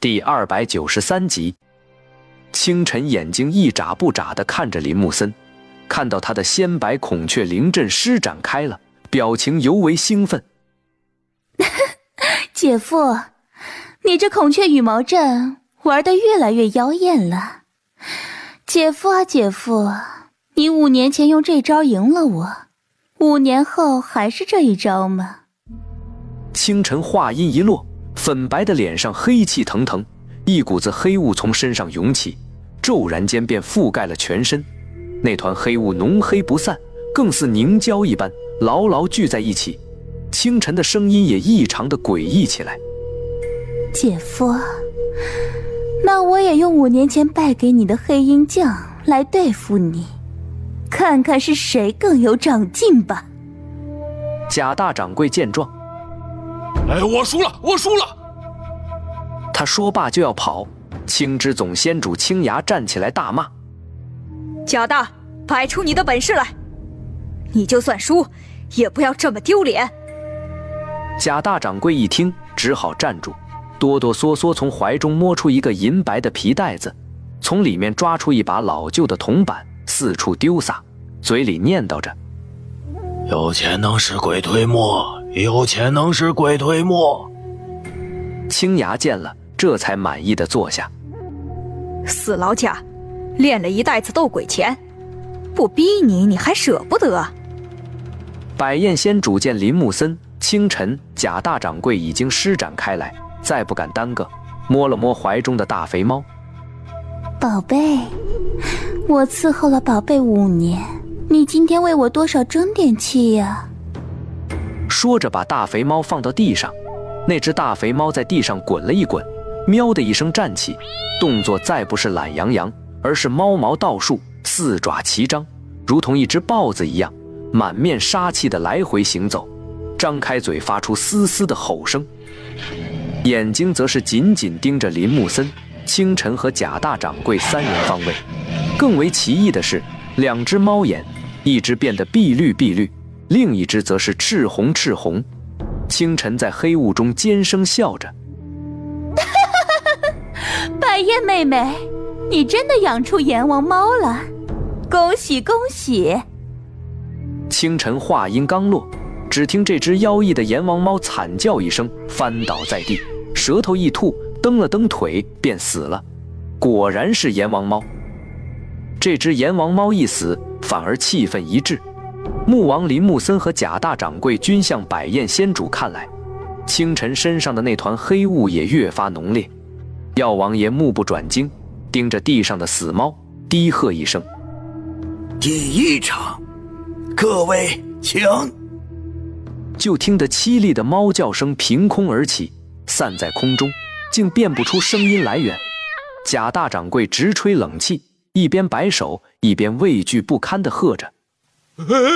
第293集。清晨眼睛一眨不眨地看着林木森，看到他的仙白孔雀灵阵施展开了，表情尤为兴奋。 姐夫，你这孔雀羽毛阵玩得越来越妖艳了。姐夫啊姐夫，你5年前用这招赢了我，5年后还是这一招吗？ 清晨话音一落，粉白的脸上黑气腾腾，一股子黑雾从身上涌起，骤然间便覆盖了全身。那团黑雾浓黑不散，更似凝胶一般牢牢聚在一起。清晨的声音也异常的诡异起来。 姐夫，那我也用5年前败给你的黑鹰将来对付你，看看是谁更有长进吧。 贾大掌柜见状， 我输了，我输了！ 他说罢就要跑，青之总仙主青牙站起来大骂： 贾大，摆出你的本事来！你就算输，也不要这么丢脸！ 贾大掌柜一听，只好站住，哆哆嗦嗦从怀中摸出一个银白的皮袋子，从里面抓出一把老旧的铜板，四处丢撒，嘴里念叨着： 有钱能使鬼推磨，有钱能使鬼推磨。 青牙见了，这才满意的坐下。 死老贾，练了一袋子斗鬼钱，不逼你，你还舍不得？ 百宴仙主见林木森、清晨、贾大掌柜已经施展开来，再不敢耽搁，摸了摸怀中的大肥猫。 宝贝，我伺候了宝贝5年，你今天为我多少争点气呀？ 说着把大肥猫放到地上，那只大肥猫在地上滚了一滚，喵的一声站起，动作再不是懒洋洋，而是猫毛倒竖，四爪齐张，如同一只豹子一样，满面杀气的来回行走，张开嘴发出嘶嘶的吼声，眼睛则是紧紧盯着林木森、清晨和贾大掌柜3人方位。更为奇异的是，2只猫眼，一只变得碧绿碧绿，另一只则是赤红赤红。清晨在黑雾中尖声笑着： 百叶妹妹，你真的养出阎王猫了，恭喜恭喜！ 清晨话音刚落，只听这只妖异的阎王猫惨叫一声，翻倒在地，舌头一吐，蹬了蹬腿便死了。果然是阎王猫。这只阎王猫一死，反而气氛一滞。木王林木森和贾大掌柜均向百宴仙主看来，清晨身上的那团黑雾也越发浓烈。药王爷目不转睛，盯着地上的死猫，低喝一声： 第1场，各位请。 就听得凄厉的猫叫声凭空而起，散在空中，竟辨不出声音来源。贾大掌柜直吹冷气，一边摆手，一边畏惧不堪地喝着：